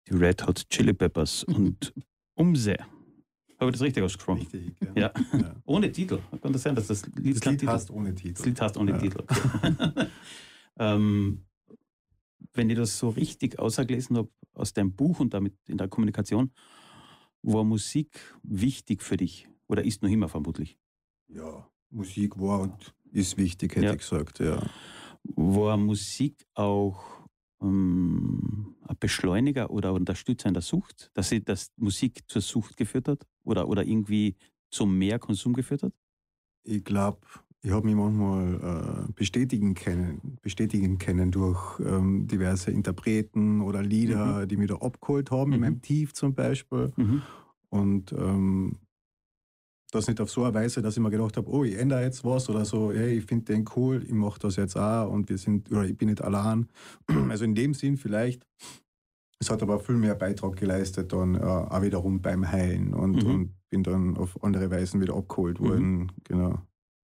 Die Red Hot Chili Peppers und Umse. Habe ich das richtig ausgesprochen? Richtig, ja. Ohne Titel. Kann das sein, dass das Lied kein Titel heißt ohne Titel. Das Lied heißt ohne Titel. Okay. Wenn ich das so richtig ausgelesen habe aus deinem Buch und damit in der Kommunikation, war Musik wichtig für dich? Oder ist noch immer vermutlich? Ja, Musik war und ist wichtig, hätte ich gesagt, ja. War Musik auch ein Beschleuniger oder Unterstützer in der Sucht? Dass Musik zur Sucht geführt hat? Oder irgendwie zum mehr Konsum geführt hat? Ich glaube, ich habe mich manchmal bestätigen können durch diverse Interpreten oder Lieder, die mich da abgeholt haben, in meinem Tief zum Beispiel. Und das nicht auf so eine Weise, dass ich mir gedacht habe, oh, ich ändere jetzt was oder so, hey, ich finde den cool, ich mache das jetzt auch und ich bin nicht allein. Also in dem Sinn vielleicht. Es hat aber viel mehr Beitrag geleistet dann auch wiederum beim Heilen und bin dann auf andere Weisen wieder abgeholt worden. Genau.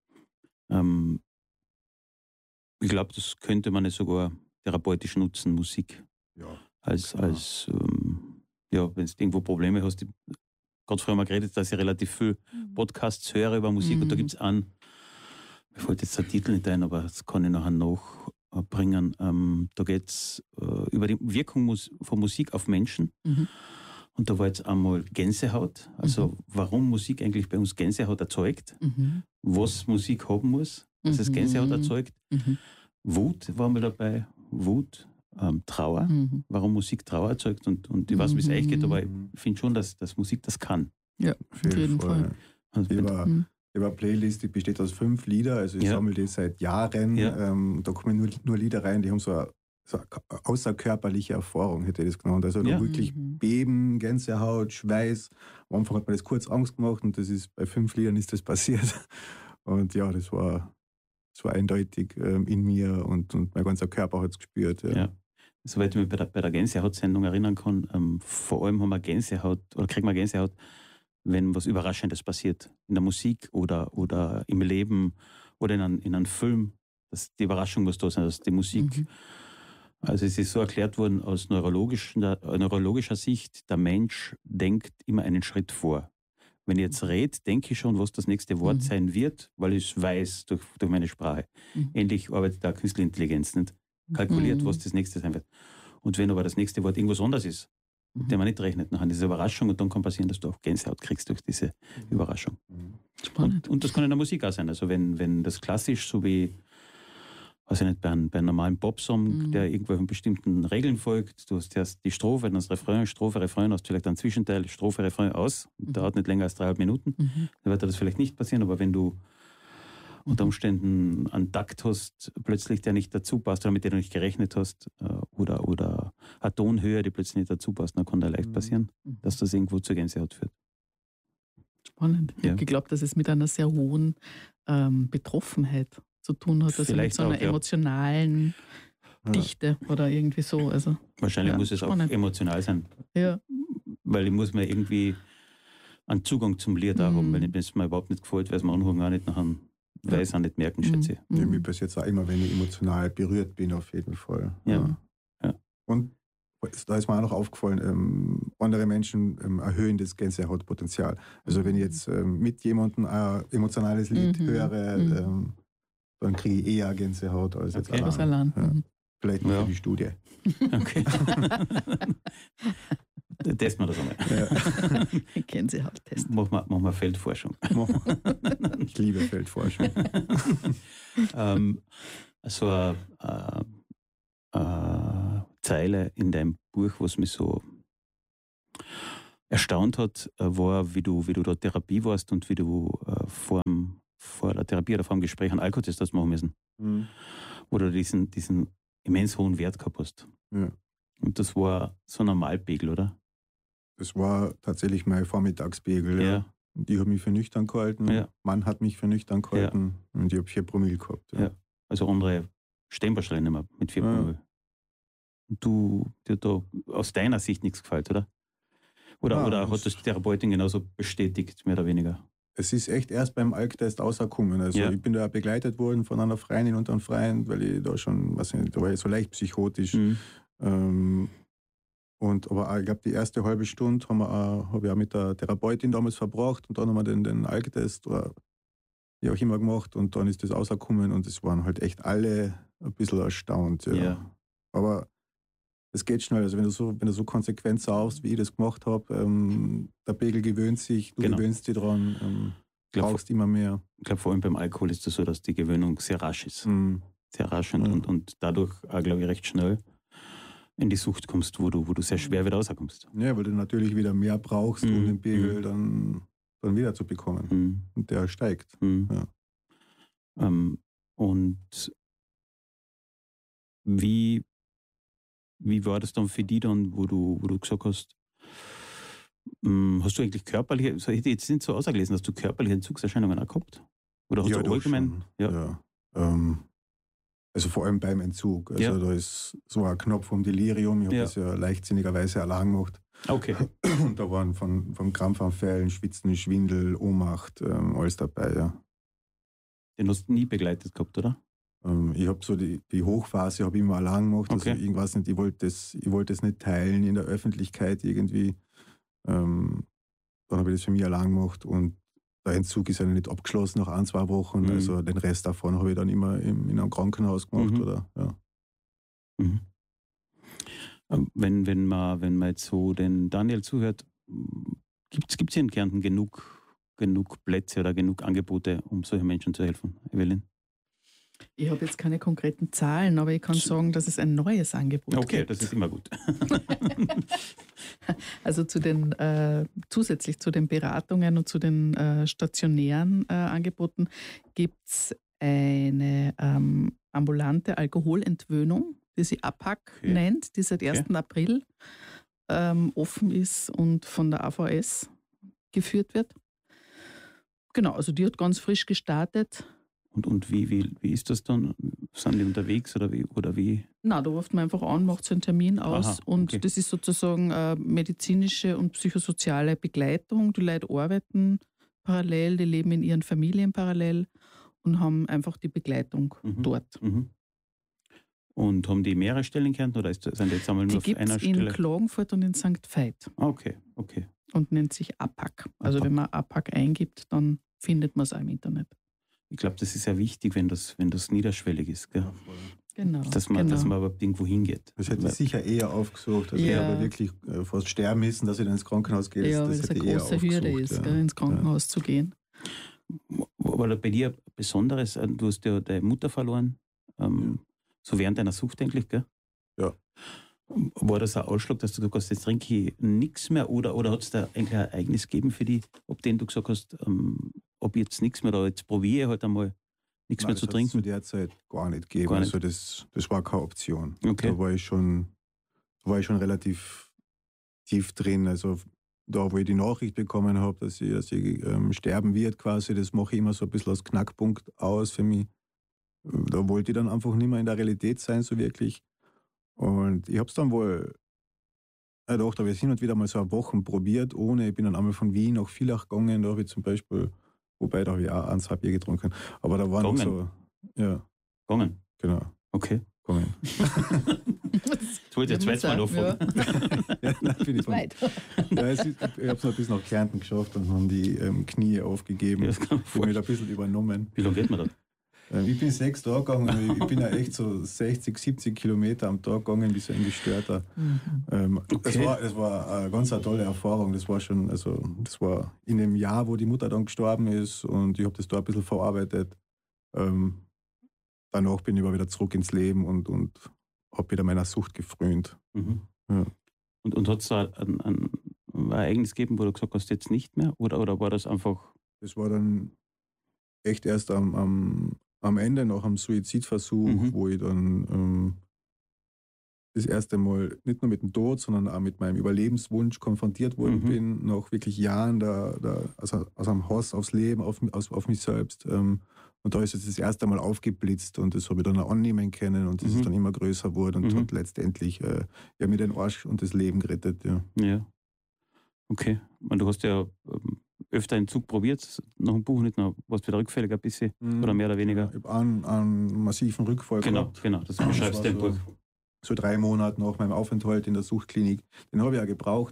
Ich glaube, das könnte man sogar therapeutisch nutzen, Musik. Ja. Wenn du irgendwo Probleme hast. Gerade früher mal geredet, dass ich relativ viel Podcasts höre über Musik und da gibt es einen, mir fällt jetzt der Titel nicht ein, aber das kann ich nachher nachbringen. Da geht es über die Wirkung von Musik auf Menschen. Und da war jetzt einmal Gänsehaut, also warum Musik eigentlich bei uns Gänsehaut erzeugt, was Musik haben muss, dass es Gänsehaut erzeugt. Wut war mal dabei, Wut, Trauer, warum Musik Trauer erzeugt und ich weiß, wie es euch geht, aber ich finde schon, dass Musik das kann. Ja, auf jeden Fall. Also ich habe eine Playlist, die besteht aus 5 Lieder, also ich sammle die seit Jahren. Da kommen nur Lieder rein, die haben so eine außerkörperliche Erfahrung, hätte ich das genannt. Also wirklich Beben, Gänsehaut, Schweiß. Am Anfang hat mir das kurz Angst gemacht und das ist bei 5 Liedern ist das passiert. Und ja, das war eindeutig in mir und mein ganzer Körper hat es gespürt. Ja. Soweit ich mich bei der Gänsehaut-Sendung erinnern kann, vor allem haben wir Gänsehaut oder kriegen wir Gänsehaut, wenn was Überraschendes passiert. In der Musik oder im Leben oder in einem Film. Dass die Überraschung muss da sein, dass die Musik. Also es ist so erklärt worden aus neurologischer Sicht, der Mensch denkt immer einen Schritt vor. Wenn ich jetzt rede, denke ich schon, was das nächste Wort sein wird, weil ich es weiß durch meine Sprache. Ähnlich arbeitet da künstliche Intelligenz nicht. Kalkuliert, was das nächste sein wird. Und wenn aber das nächste Wort irgendwas anderes ist, mit dem man nicht rechnet, dann ist es eine Überraschung und dann kann passieren, dass du auch Gänsehaut kriegst durch diese Überraschung. Spannend. Und das kann in der Musik auch sein. Also wenn das klassisch, so wie weiß ich nicht, bei einem normalen Popsong, der irgendwelchen bestimmten Regeln folgt. Du hast erst die Strophe, dann das Refrain, Strophe, Refrain, hast vielleicht einen Zwischenteil, Strophe, Refrain aus. Dauert nicht länger als 3,5 Minuten. Dann wird das vielleicht nicht passieren, aber wenn du unter Umständen einen Takt hast, plötzlich der nicht dazu passt, oder mit dem du nicht gerechnet hast, oder eine Tonhöhe, die plötzlich nicht dazu passt, dann kann da leicht passieren, dass das irgendwo zur Gänsehaut führt. Spannend. Ich habe geglaubt, dass es mit einer sehr hohen Betroffenheit zu tun hat, also vielleicht mit so einer auch, emotionalen Dichte oder irgendwie so. Also, wahrscheinlich muss es spannend. auch emotional sein. Ja. Weil ich muss mir irgendwie einen Zugang zum Lied auch haben, weil wenn es mir überhaupt nicht gefällt, weil es mir anhören auch nicht nachher, weil ich es auch nicht merken, schätze ich. Ja, mir passiert es auch immer, wenn ich emotional berührt bin, auf jeden Fall. Ja. Und da ist mir auch noch aufgefallen, andere Menschen erhöhen das Gänsehautpotenzial. Also wenn ich jetzt mit jemandem ein emotionales Lied höre, dann kriege ich eher Gänsehaut als jetzt allein. Ja. Vielleicht noch für die Studie. Okay. Testen wir das einmal. Ja. Gänsehaut-Test. Machen wir Feldforschung. Ich liebe Feldforschung. So eine Zeile in deinem Buch, was mich so erstaunt hat, war, wie du da Therapie warst und wie du vor der Therapie oder vor dem Gespräch einen Alkotest hast machen müssen. Wo du diesen immens hohen Wert gehabt hast. Ja. Und das war so ein Normalpegel, oder? Das war tatsächlich mein Vormittagspegel. Ja. Und ich habe mich für nüchtern gehalten. Ja. Mann hat mich für nüchtern gehalten. Und ich habe 4 Promille gehabt. Ja. Also andere stehen wahrscheinlich nicht mehr mit 4 Promille. Und dir da aus deiner Sicht nichts gefällt, oder? Oder hat das die Therapeutin genauso bestätigt, mehr oder weniger? Es ist echt erst beim Alktest rausgekommen. Also ich bin da begleitet worden von einer Freundin und einem Freund, weil ich da schon, da war ich so leicht psychotisch. Und Aber auch, ich glaube, die erste halbe Stunde habe ich auch mit der Therapeutin damals verbracht und dann haben wir den Alkotest oder wie auch immer gemacht und dann ist das rausgekommen und es waren halt echt alle ein bisschen erstaunt. Ja. Ja. Aber es geht schnell. Also wenn du so konsequent saust, wie ich das gemacht habe, der Pegel gewöhnt sich, du Genau. gewöhnst dich dran, brauchst immer mehr. Ich glaube, vor allem beim Alkohol ist es so, dass die Gewöhnung sehr rasch ist. Mhm. Sehr rasch Ja. und dadurch, glaube ich, recht schnell in die Sucht kommst, wo du sehr schwer wieder rauskommst. Ja, weil du natürlich wieder mehr brauchst, um den Pegel dann wieder zu bekommen. Mhm. Und der steigt. Mhm. Ja. Und wie war das dann für dich dann, wo du gesagt hast, hast du eigentlich körperliche, ich hätte jetzt nicht so ausgelesen, hast du körperliche Entzugserscheinungen auch gehabt? Oder hast Ja, du doch allgemein? schon. Ja. Also vor allem beim Entzug. Also Ja. da ist so ein Knopf vom Delirium. Ich habe Ja. das ja leichtsinnigerweise allein gemacht. Okay. Und da waren von Krampfanfällen, Schwitzen, Schwindel, Ohnmacht, alles dabei, ja. Den hast du nie begleitet gehabt, oder? Ich habe so die Hochphase habe ich immer allein gemacht. Okay. Also irgendwas nicht, ich wollte das nicht teilen in der Öffentlichkeit irgendwie. Dann habe ich das für mich allein gemacht und der Entzug ist ja nicht abgeschlossen nach 1-2 Wochen. Mhm. Also den Rest davon habe ich dann immer in einem Krankenhaus gemacht. Mhm. Oder, ja. Mhm. Wenn man jetzt so den Daniel zuhört, gibt es hier in Kärnten genug Plätze oder genug Angebote, um solchen Menschen zu helfen, Evelyn? Ich habe jetzt keine konkreten Zahlen, aber ich kann sagen, dass es ein neues Angebot gibt. Okay, das ist immer gut. Also zusätzlich zu den Beratungen und zu den stationären Angeboten gibt es eine ambulante Alkoholentwöhnung, die sich APAC nennt, die seit 1. April offen ist und von der AVS geführt wird. Genau, also die hat ganz frisch gestartet. Und wie ist das dann? Sind die unterwegs oder wie? Na, da ruft man einfach an, macht so einen Termin aus. Aha, und okay. das ist sozusagen medizinische und psychosoziale Begleitung. Die Leute arbeiten parallel, die leben in ihren Familien parallel und haben einfach die Begleitung dort. Mhm. Und haben die mehrere Stellen in Kärnten oder sind die jetzt einmal nur Die auf einer gibt es in Stelle? Klagenfurt und in St. Veit Okay. und nennt sich APAC. Also wenn man APAC eingibt, dann findet man es auch im Internet. Ich glaube, das ist sehr wichtig, wenn das niederschwellig ist, gell? Genau. Dass man überhaupt irgendwo hingeht. Das hätte ich sicher eher aufgesucht. Also ich habe wirklich fast sterben müssen, dass ich dann ins Krankenhaus gehe. Ja, weil das eine große Hürde ist, gell, ins Krankenhaus zu gehen. War bei dir Besonderes, du hast ja deine Mutter verloren, so während deiner Sucht eigentlich, gell? Ja. War das ein Ausschlag, dass du gesagt hast, jetzt trinke ich nichts mehr oder hat es da eigentlich ein Ereignis gegeben für dich, ob den du gesagt hast, ob ich jetzt nichts mehr oder jetzt probiere ich halt einmal nichts mehr zu trinken? Zu der Zeit gar nicht gegeben. Gar nicht. Also das war keine Option. Okay. Da war ich schon relativ tief drin. Also da, wo ich die Nachricht bekommen habe, dass ich sterben wird quasi, das mache ich immer so ein bisschen als Knackpunkt aus für mich. Da wollte ich dann einfach nicht mehr in der Realität sein, so wirklich. Und ich habe es dann wohl doch, da habe ich hin und wieder mal so eine Woche probiert, ohne. Ich bin dann einmal von Wien nach Villach gegangen, da habe ich zum Beispiel, wobei da habe ich auch 1-2 Bier getrunken. Aber da waren noch so. Ja. Gegangen? Genau. Okay. Gegangen. Das wollte ich jetzt zweimal nachfragen. Ja, nein, bin ich Weit. Ja, ich habe es noch bis nach Kärnten geschafft und haben die Knie aufgegeben. Ja, das kann man Ich habe mich da ein bisschen übernommen. Wie lange geht man da? Ich bin 6 Tage gegangen und ich bin ja echt so 60, 70 Kilometer am Tag gegangen, wie so ein Gestörter. Okay. Das war eine ganz tolle Erfahrung. Das war in dem Jahr, wo die Mutter dann gestorben ist und ich habe das da ein bisschen verarbeitet. Danach bin ich aber wieder zurück ins Leben und habe wieder meiner Sucht gefrönt. Mhm. Ja. Und hat es da ein Ereignis gegeben, wo du gesagt hast, jetzt nicht mehr? Oder war das einfach... Das war dann echt erst am Ende nach einem Suizidversuch, wo ich dann das erste Mal nicht nur mit dem Tod, sondern auch mit meinem Überlebenswunsch konfrontiert worden bin, nach wirklich Jahren aus einem Hass aufs Leben, auf mich selbst. Und da ist es das erste Mal aufgeblitzt und das habe ich dann auch annehmen können und das ist dann immer größer geworden und hat letztendlich mir den Arsch und das Leben gerettet. Ja. Okay. Und du hast ja öfter einen Zug probiert, nach dem Buch nicht noch, warst wieder rückfällig ein bisschen oder mehr oder weniger. Ich habe einen massiven Rückfall Genau, gehabt. das beschreibst du im so, Buch. so 3 Monate nach meinem Aufenthalt in der Suchtklinik. Den habe ich auch gebraucht,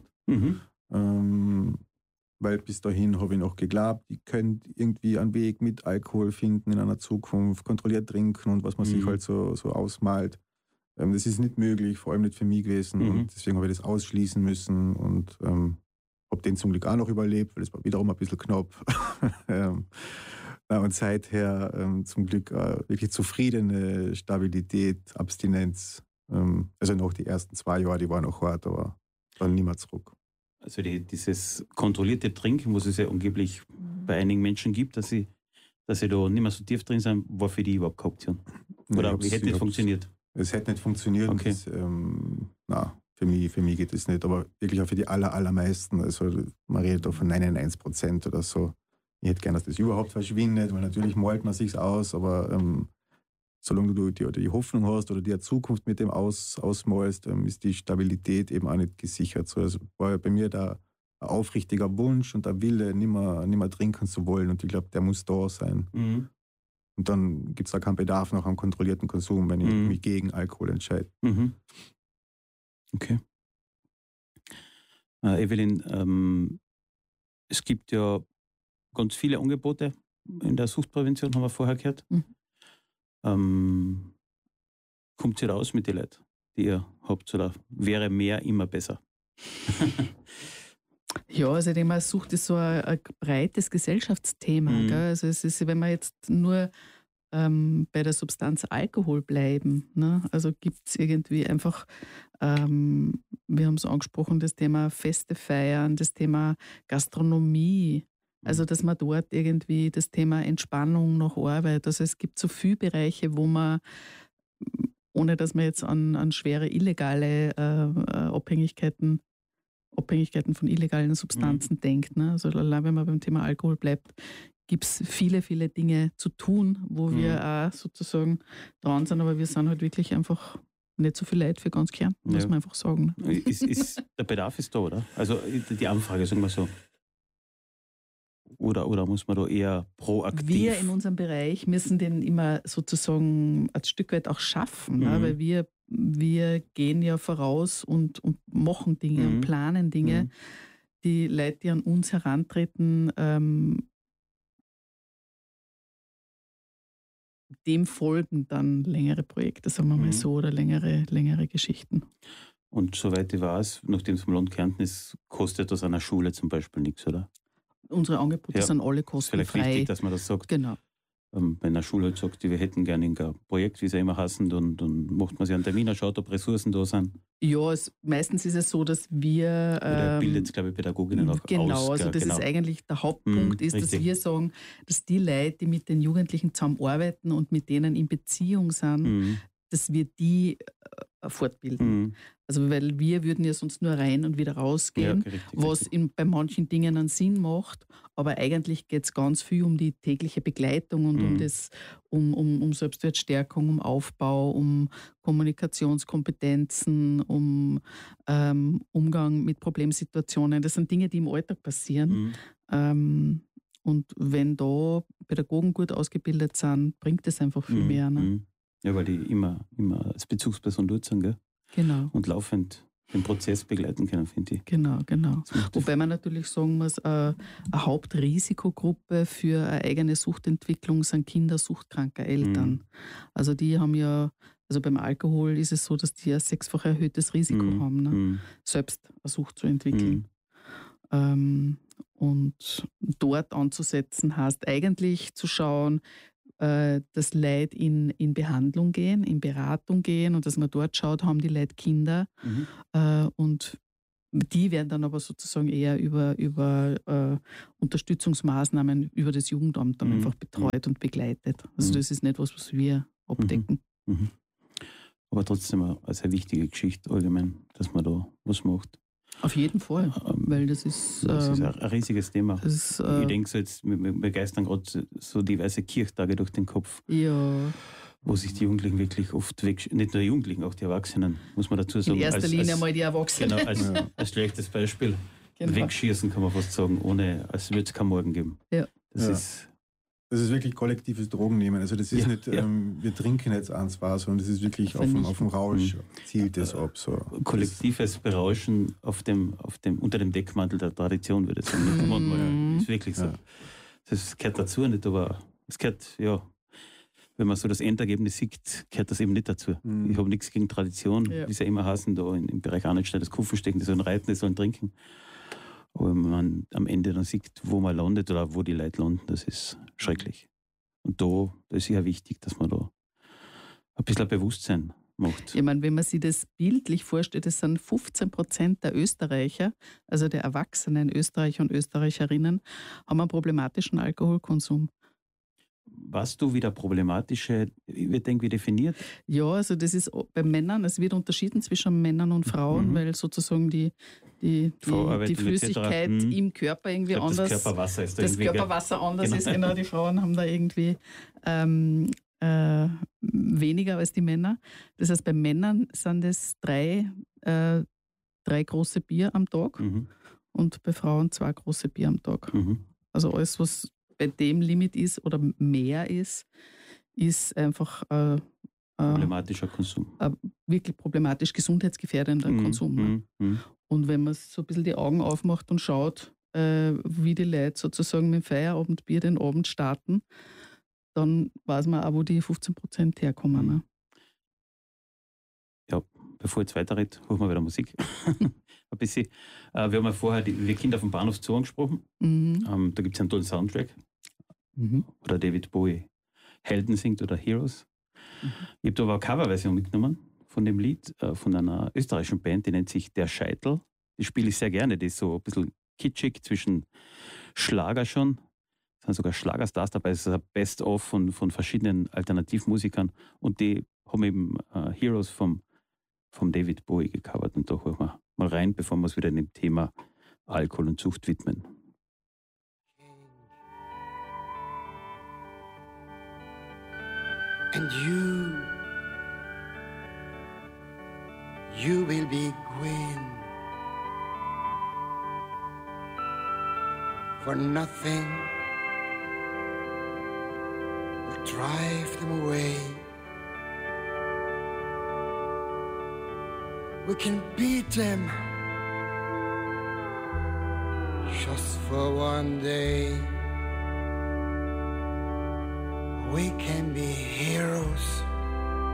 weil bis dahin habe ich noch geglaubt, ich könnte irgendwie einen Weg mit Alkohol finden in einer Zukunft, kontrolliert trinken und was man sich halt so ausmalt. Das ist nicht möglich, vor allem nicht für mich gewesen. Und deswegen habe ich das ausschließen müssen und habe den zum Glück auch noch überlebt, weil es war wiederum ein bisschen knapp. Und seither zum Glück wirklich zufriedene Stabilität, Abstinenz. Also noch die ersten 2 Jahre, die waren noch hart, aber dann nicht mehr zurück. Also dieses kontrollierte Trinken, was es ja angeblich bei einigen Menschen gibt, dass sie da nicht mehr so tief drin sind, war für die überhaupt keine Option. Oder wie hätte das funktioniert? Es hätte nicht funktioniert. Okay. Für mich geht es nicht. Aber wirklich auch für die allermeisten. Also man redet da von 99% oder so. Ich hätte gerne, dass das überhaupt verschwindet, weil natürlich malt man sich's aus, aber solange du die Hoffnung hast oder die Zukunft mit dem ausmalst, ist die Stabilität eben auch nicht gesichert. So, also war bei mir da ein aufrichtiger Wunsch und der Wille, nicht mehr trinken zu wollen. Und ich glaube, der muss da sein. Und dann gibt es da keinen Bedarf nach einem kontrollierten Konsum, wenn ich mich gegen Alkohol entscheide. Okay. Evelyn, es gibt ja ganz viele Angebote in der Suchtprävention, haben wir vorher gehört. Kommt ihr raus mit den Leuten, die ihr habt, oder wäre mehr immer besser? Ja, also ich denke mal, Sucht ist so ein breites Gesellschaftsthema. Gell? Also es ist, wenn wir jetzt nur bei der Substanz Alkohol bleiben, ne? Also gibt es irgendwie einfach, wir haben es angesprochen, das Thema Feste feiern, das Thema Gastronomie, also dass man dort irgendwie das Thema Entspannung nach Arbeit, also es gibt so viele Bereiche, wo man, ohne dass man jetzt an schwere illegale Abhängigkeiten von illegalen Substanzen denkt. Ne? Also allein wenn man beim Thema Alkohol bleibt, gibt es viele, viele Dinge zu tun, wo wir auch sozusagen dran sind, aber wir sind halt wirklich einfach nicht so viel Leid für ganz Kärnten, muss man einfach sagen. Ne? Der Bedarf ist da, oder? Also die Anfrage, sagen wir so. Oder muss man da eher proaktiv? Wir in unserem Bereich müssen den immer sozusagen ein Stück weit auch schaffen, ne? Weil wir gehen ja voraus und machen Dinge und planen Dinge. Die Leute, die an uns herantreten, dem folgen dann längere Projekte, sagen wir mal so, oder längere Geschichten. Und soweit ich weiß, nachdem es vom Land Kärnten ist, kostet das an einer Schule zum Beispiel nichts, oder? Unsere Angebote sind alle kostenfrei. Vielleicht wichtig, dass man das sagt. Genau. Wenn eine Schule halt sagt, wir hätten gerne ein Projekt, wie sie immer heißen, dann macht man sich einen Termin, schaut, ob Ressourcen da sind. Ja, meistens ist es so, dass wir... Oder bildet, glaube ich, Pädagoginnen auch genau, aus. Also das ist eigentlich der Hauptpunkt, ist, dass wir sagen, dass die Leute, die mit den Jugendlichen zusammenarbeiten und mit denen in Beziehung sind, dass wir die fortbilden. Also weil wir würden ja sonst nur rein und wieder rausgehen, was bei manchen Dingen einen Sinn macht, aber eigentlich geht es ganz viel um die tägliche Begleitung und um Selbstwertstärkung, um Aufbau, um Kommunikationskompetenzen, um Umgang mit Problemsituationen. Das sind Dinge, die im Alltag passieren. Und wenn da Pädagogen gut ausgebildet sind, bringt das einfach viel mehr. Ne? Ja, weil die immer als Bezugsperson dort sind, gell? Genau. Und laufend den Prozess begleiten können, finde ich. Genau. Wobei man natürlich sagen muss, eine Hauptrisikogruppe für eine eigene Suchtentwicklung sind Kinder suchtkranker Eltern. Also die haben ja, also beim Alkohol ist es so, dass die ein 6-fach erhöhtes Risiko haben, ne? Selbst eine Sucht zu entwickeln. Und dort anzusetzen heißt eigentlich zu schauen, dass Leute in Behandlung gehen, in Beratung gehen und dass man dort schaut, haben die Leute Kinder und die werden dann aber sozusagen eher über Unterstützungsmaßnahmen über das Jugendamt dann einfach betreut und begleitet. Also das ist nicht was wir abdecken. Aber trotzdem eine sehr wichtige Geschichte allgemein, dass man da was macht. Auf jeden Fall, weil das ist ein riesiges Thema. Ich denke so jetzt, mir geistern gerade so diverse Kirchtage durch den Kopf, wo sich die Jugendlichen wirklich oft nicht nur die Jugendlichen, auch die Erwachsenen, muss man dazu sagen. In erster Linie mal die Erwachsenen. Genau, als schlechtes Beispiel. Wegschießen kann man fast sagen, als würde es keinen Morgen geben. Ja. Das ist Das ist wirklich kollektives Drogennehmen. Also das ist nicht, wir trinken jetzt eins war, sondern das ist wirklich auf dem Rausch zielt es ab. So. Kollektives Berauschen unter dem Deckmantel der Tradition, würde ich sagen. Manchmal ist wirklich so. Das gehört dazu nicht, aber es gehört, wenn man so das Endergebnis sieht, gehört das eben nicht dazu. Ich habe nichts gegen Tradition, wie es ja immer heißen, da im Bereich auch nicht schnell das Kufen stecken, die sollen reiten, die sollen trinken. Aber wenn man am Ende dann sieht, wo man landet oder wo die Leute landen, das ist schrecklich. Und da ist ja wichtig, dass man da ein bisschen Bewusstsein macht. Ich meine, wenn man sich das bildlich vorstellt, das sind 15% der Österreicher, also der erwachsenen Österreicher und Österreicherinnen, haben einen problematischen Alkoholkonsum. Was du wieder problematische, ich denke, wie definiert? Ja, also das ist bei Männern, es wird unterschieden zwischen Männern und Frauen, weil sozusagen die Flüssigkeit im Körper irgendwie anders, das Körperwasser ist anders ist. Genau, die Frauen haben da irgendwie weniger als die Männer. Das heißt, bei Männern sind es 3 große Bier am Tag und bei Frauen 2 große Bier am Tag. Also alles, was bei dem Limit ist oder mehr ist einfach problematischer Konsum. Wirklich problematisch, gesundheitsgefährdender Konsum. Und wenn man so ein bisschen die Augen aufmacht und schaut, wie die Leute sozusagen mit dem Feierabendbier den Abend starten, dann weiß man auch, wo die 15% herkommen. Ne? Ja, bevor ich jetzt weiterrede, holen wir wieder Musik. Ein bisschen. Wir haben ja vorher wir Kinder vom Bahnhof Zoo angesprochen. Da gibt es einen tollen Soundtrack. Oder David Bowie Helden singt oder Heroes. Ich habe da aber eine Coverversion mitgenommen von dem Lied von einer österreichischen Band, die nennt sich Der Scheitel. Die spiele ich sehr gerne. Die ist so ein bisschen kitschig zwischen Schlager schon. Es sind sogar Schlagerstars dabei. Es ist ein Best-of von verschiedenen Alternativmusikern. Und die haben eben Heroes vom David Bowie gecovert. Und da holen wir mal rein, bevor wir uns wieder dem Thema Alkohol und Sucht widmen. And you will be queen, for nothing will drive them away. We can beat them just for one day. We can be heroes